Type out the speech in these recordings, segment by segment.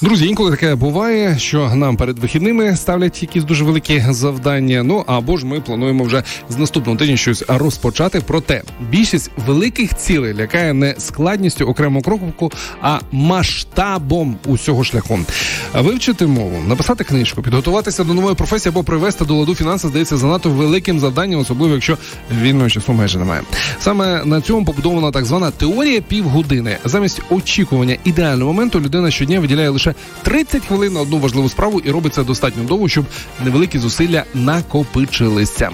Друзі, інколи таке буває, що нам перед вихідними ставлять якісь дуже великі завдання, ну або ж ми плануємо вже з наступного тижня щось розпочати. Проте більшість великих цілей лякає не складністю окремого кроку, а масштабом усього шляху. Вивчити мову, написати книжку, підготуватися до нової професії або привести до ладу фінанси здається занадто великим завданням, особливо якщо вільного часу майже немає. Саме на цьому побудована так звана теорія півгодини. Замість очікування ідеального моменту людина щодня виділяє лише 30 хвилин на одну важливу справу і робить це достатньо довго, щоб невеликі зусилля накопичилися.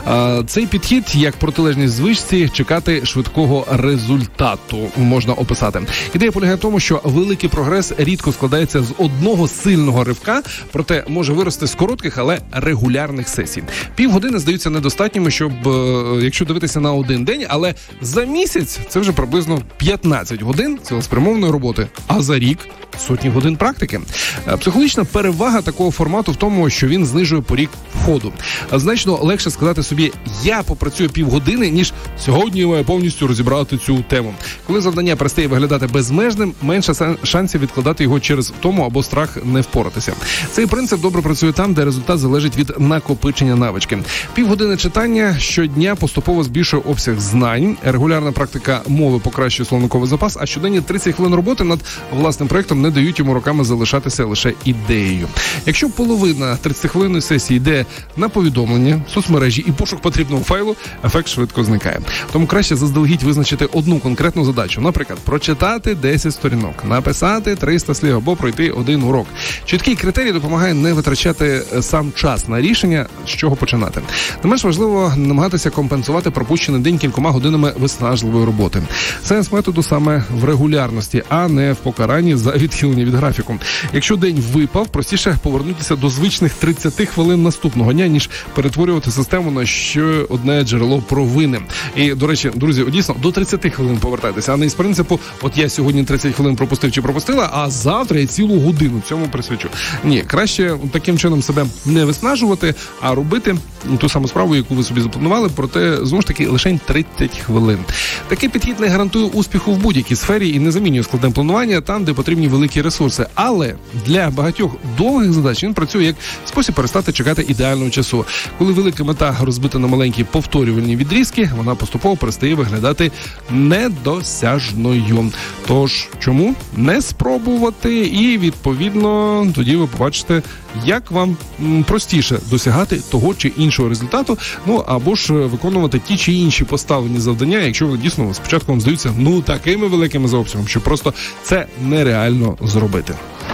Цей підхід, як протилежність звичці, чекати швидкого результату можна описати. Ідея полягає в тому, що великий прогрес рідко складається з одного сильного ривка, проте може вирости з коротких, але регулярних сесій. Півгодини здаються недостатніми, щоб, якщо дивитися на один день, але за місяць це вже приблизно 15 годин цілеспрямованої роботи, а за рік сотні годин практики. Психологічна перевага такого формату в тому, що він знижує поріг входу. Значно легше сказати собі «я попрацюю півгодини», ніж «сьогодні я маю повністю розібрати цю тему». Коли завдання перестає виглядати безмежним, менше шансів відкладати його через втому або страх не впоратися. Цей принцип добре працює там, де результат залежить від накопичення навички. Півгодини читання щодня поступово збільшує обсяг знань, регулярна практика мови покращує словниковий запас, а щоденні 30 хвилин роботи над власним проєктом не дають йому роками залишатися лише ідеєю. Якщо половина 30-хвилинної сесії йде на повідомлення, соцмережі і пошук потрібного файлу, ефект швидко зникає. Тому краще заздалегідь визначити одну конкретну задачу. Наприклад, прочитати 10 сторінок, написати 300 слів або пройти один урок. Чіткий критерій допомагає не витрачати сам час на рішення, з чого починати. Не менш важливо намагатися компенсувати пропущений день кількома годинами виснажливої роботи. Сенс методу саме в регулярності, а не в покаранні за відхилення від графіку. Якщо день випав, простіше повернутися до звичних 30 хвилин наступного дня, ніж перетворювати систему на ще одне джерело провини. І, до речі, друзі, дійсно, до 30 хвилин повертайтеся, а не із принципу, от я сьогодні 30 хвилин пропустив чи пропустила, а завтра я цілу годину цьому присвячу. Ні, краще таким чином себе не виснажувати, а робити ту саму справу, яку ви собі запланували, проте, знову ж таки, лише 30 хвилин. Такий підхід не гарантує успіху в будь-якій сфері і не замінює складне планування там, де потрібні великі ресурси. Але для багатьох довгих задач він працює як спосіб перестати чекати ідеального часу. Коли велика мета розбита на маленькі повторювальні відрізки, вона поступово перестає виглядати недосяжною. Тож, чому не спробувати? І, відповідно, тоді ви побачите, як вам простіше досягати того чи іншого результату, ну, або ж виконувати ті чи інші поставлені завдання, якщо вони дійсно спочатку вам здаються, такими великими за обсягом, що просто це нереально зробити.